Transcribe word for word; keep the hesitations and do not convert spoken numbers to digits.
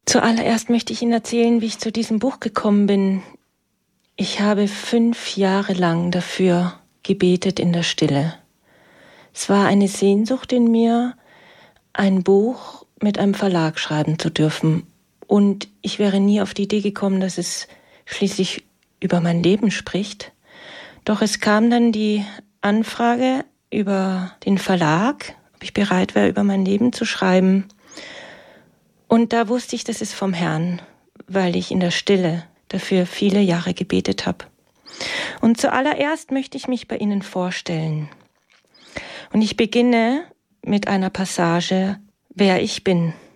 Zuallererst möchte ich Ihnen erzählen, wie ich zu diesem Buch gekommen bin. Ich habe fünf Jahre lang dafür gebetet in der Stille. Es war eine Sehnsucht in mir, ein Buch mit einem Verlag schreiben zu dürfen. Und ich wäre nie auf die Idee gekommen, dass es schließlich über mein Leben spricht. Doch es kam dann die Anfrage über den Verlag, ob ich bereit wäre, über mein Leben zu schreiben. Und da wusste ich, das ist vom Herrn, weil ich in der Stille dafür viele Jahre gebetet habe. Und zuallererst möchte ich mich bei Ihnen vorstellen. Und ich beginne mit einer Passage, wer ich bin.